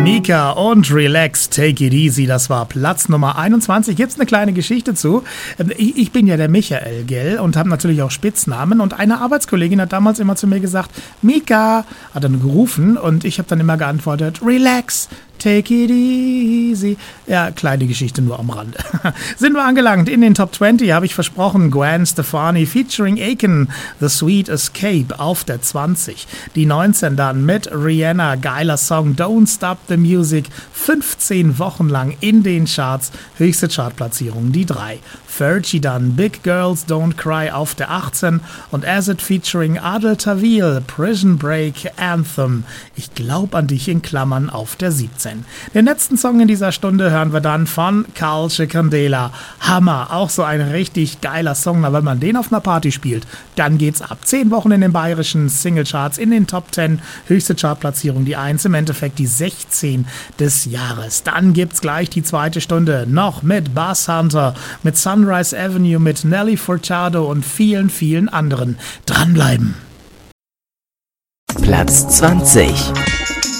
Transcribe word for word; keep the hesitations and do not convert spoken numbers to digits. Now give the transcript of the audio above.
Mika und Relax, Take It Easy, das war Platz Nummer einundzwanzig. Gibt's eine kleine Geschichte zu. Ich bin ja der Michael, gell, und habe natürlich auch Spitznamen. Und eine Arbeitskollegin hat damals immer zu mir gesagt, Mika, hat dann gerufen und ich habe dann immer geantwortet, Relax, take it easy. Ja, kleine Geschichte nur am Rande. Sind wir angelangt in den Top zwanzig, habe ich versprochen. Gwen Stefani featuring Aiken, The Sweet Escape auf der zwanzig. Die neunzehn dann mit Rihanna, geiler Song, Don't Stop the Music. fünfzehn Wochen lang in den Charts, höchste Chartplatzierung, die drei. Fergie dann, Big Girls Don't Cry auf der achtzehn und Acid featuring Adel Tawil, Prison Break Anthem. Ich glaub an dich in Klammern auf der siebzehn. Den letzten Song in dieser Stunde hören wir dann von Calce Candela. Hammer, auch so ein richtig geiler Song, aber wenn man den auf einer Party spielt, dann geht's ab. Zehn Wochen in den bayerischen Singlecharts, in den Top zehn, höchste Chartplatzierung, die eins, im Endeffekt die sechzehn des Jahres. Dann gibt's gleich die zweite Stunde noch mit Bass Hunter, mit Sunrise Avenue, mit Nelly Furtado und vielen, vielen anderen. Dranbleiben. Platz zwanzig.